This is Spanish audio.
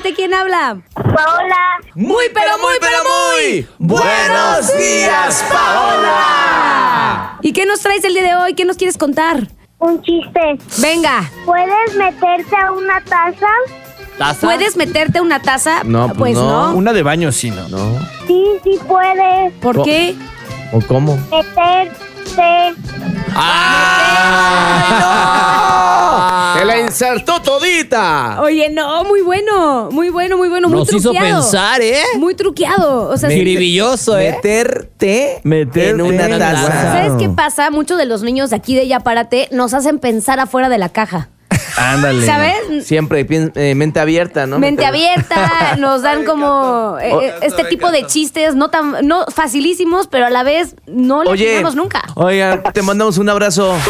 Párate, ¿quién habla? Paola. Muy. ¡Buenos días, Paola! ¿Y qué nos traes el día de hoy? ¿Qué nos quieres contar? Un chiste. Venga. ¿Puedes meterte a una taza? ¿Taza? ¿Puedes meterte a una taza? No, pues no. Una de baño, sí, ¿no? No. Sí, puedes. ¿Por qué? ¿O cómo? Meterte. ¡Ah! ¡Se la insertó todita! Oye, no, muy bueno. Muy Nos hizo truqueado. pensar, ¿eh? Muy truqueado. O sea, Miribilloso, ¿eh? Meterte en una taza. ¿sabes qué pasa? Muchos de los niños de aquí de Ya Párate nos hacen pensar afuera de la caja. Ándale. ¿Sabes? Siempre mente abierta, ¿no? Mente abierta, nos dan como este tipo de chistes no facilísimos, pero a la vez no le Oye, fijamos nunca. Oiga, te mandamos un abrazo.